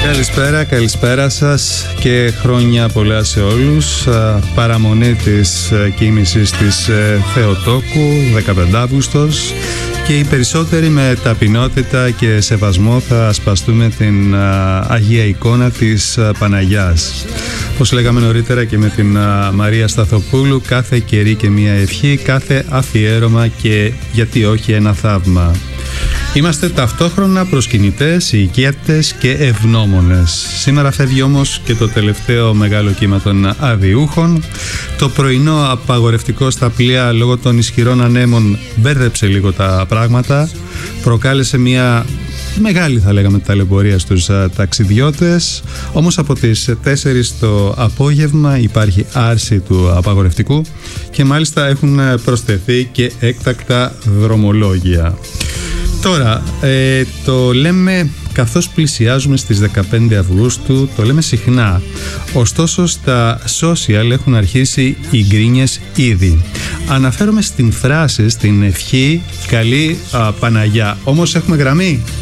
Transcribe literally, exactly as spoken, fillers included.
Καλησπέρα, καλησπέρα σας και χρόνια πολλά σε όλους. Παραμονή της κίνησης της Θεοτόκου, δεκαπέντε Αυγούστος, και οι περισσότεροι με ταπεινότητα και σεβασμό θα ασπαστούμε την Αγία εικόνα της Παναγιάς. Όπως λέγαμε νωρίτερα και με την Μαρία Σταθοπούλου, κάθε καιρή και μία ευχή, κάθε αφιέρωμα και γιατί όχι ένα θαύμα. Είμαστε ταυτόχρονα προσκυνητές, οικιέτες και ευγνώμονες. Σήμερα φεύγει όμως και το τελευταίο μεγάλο κύμα των αδιούχων. Το πρωινό απαγορευτικό στα πλοία λόγω των ισχυρών ανέμων μπέρδεψε λίγο τα πράγματα. Προκάλεσε μια μεγάλη, θα λέγαμε, ταλαιπωρία στους α, ταξιδιώτες. Όμως από τις τέσσερις το απόγευμα υπάρχει άρση του απαγορευτικού και μάλιστα έχουν προσθεθεί και έκτακτα δρομολόγια. Τώρα, ε, το λέμε καθώς πλησιάζουμε στις δεκαπέντε Αυγούστου, το λέμε συχνά. Ωστόσο στα social έχουν αρχίσει οι γκρίνιες ήδη. Αναφέρομαι στην φράση, στην ευχή «Καλή α, Παναγιά». Όμως έχουμε γραμμή.